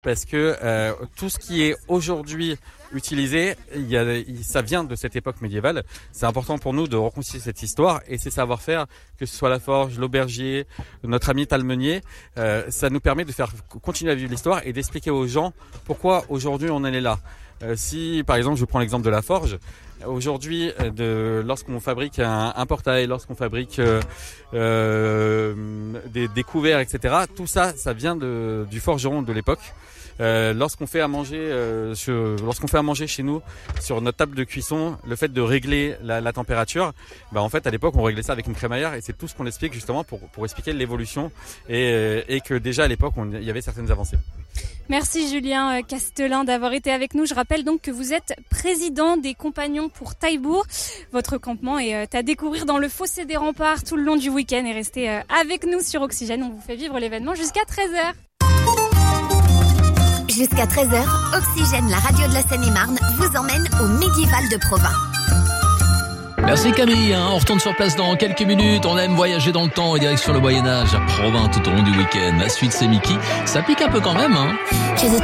parce que tout ce qui est aujourd'hui utilisé, ça vient de cette époque médiévale. C'est important pour nous de reconstituer cette histoire et ces savoir-faire, que ce soit la forge, l'aubergier, notre ami Talmenier, ça nous permet de faire continuer à vivre l'histoire et d'expliquer aux gens pourquoi aujourd'hui on en est là. Si par exemple je prends l'exemple de la forge, aujourd'hui lorsqu'on fabrique un portail, lorsqu'on fabrique des couverts, etc., tout ça vient du forgeron de l'époque. Lorsqu'on fait à manger chez nous sur notre table de cuisson, le fait de régler la température, en fait à l'époque on réglait ça avec une crémaillère et c'est tout ce qu'on explique justement pour expliquer l'évolution et que déjà à l'époque il y avait certaines avancées. Merci Julien Castelin d'avoir été avec nous. Je rappelle donc que vous êtes président des Compagnons pour Taillebourg. Votre campement est à découvrir dans le fossé des remparts tout le long du week-end et restez avec nous sur Oxygène. On vous fait vivre l'événement jusqu'à 13h. Jusqu'à 13h, Oxygène, la radio de la Seine-et-Marne, vous emmène au médiéval de Provins. Merci Camille, on retourne sur place dans quelques minutes. On aime voyager dans le temps et direction le Moyen-Âge à Provins tout au long du week-end. La suite c'est Mickey, ça pique un peu quand même.